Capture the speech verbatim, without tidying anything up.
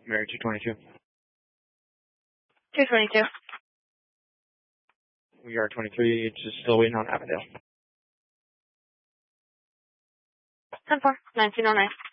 Mary two twenty-two. two twenty-two. We are twenty-three, just still waiting on Avondale. ten four, nineteen oh nine.